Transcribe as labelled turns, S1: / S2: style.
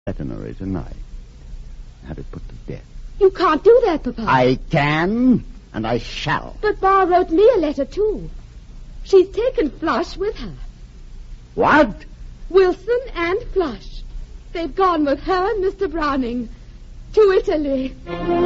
S1: veterinary tonight. Have it put to death.
S2: You can't do that, Papa.
S1: I can, and I shall.
S2: But Ma wrote me a letter, too. She's taken Flush with her.
S1: What?
S2: Wilson and Flush. They've gone with her and Mr. Browning to Italy.